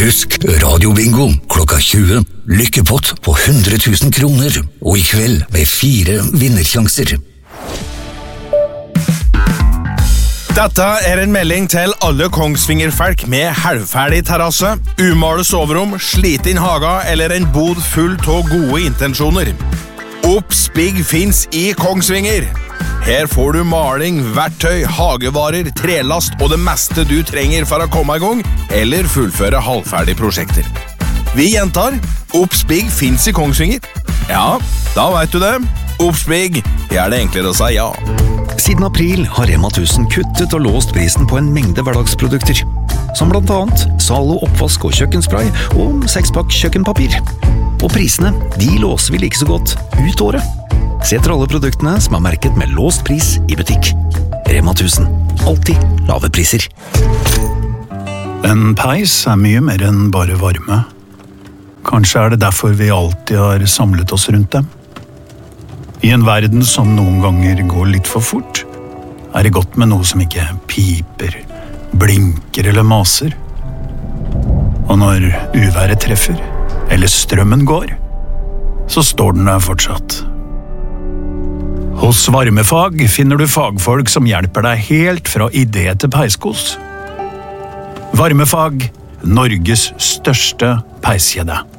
Husk radiobingo klokka 20. Lykkepott på 100 000 kroner. Og i kveld med 4 vinnersjanser. Dette en melding til alle Kongsvinger-folk med halvferdig terrasse, umalet soverom, sliten haga eller en bod full av gode intensjoner. Obs-Big finns i Kongsvinger. Her får du maling, verktøy, hagevarer, trelast og det meste du trenger for å komme i gang eller fullføre halvferdige prosjekter. Vi gjentar, Obs-Big finns i Kongsvinger. Ja, da vet du det. Obs-Big, det det enklere å si ja. Siden april har Rema 1000 kuttet og låst prisen på en mengde hverdagsprodukter, som blant annet Zalo oppvask og kjøkkenspray og 6-pakk kjøkkenpapir. Og prisene, de låser vi like så godt ut året. Se etter alle produktene som merket med låst pris i butikk. Rema 1000, alltid lave priser. En peis mye mer enn bare varme. Kanskje det derfor vi alltid har samlet oss rundt dem. I en verden som noen ganger går litt for fort, det godt med noe som ikke piper, blinker eller maser. Og når uværet treffer, eller strømmen går, så står den der fortsatt. Hos Varmefag finner du fagfolk som hjelper deg helt fra idé til peiskos. Varmefag, Norges største peiskjede.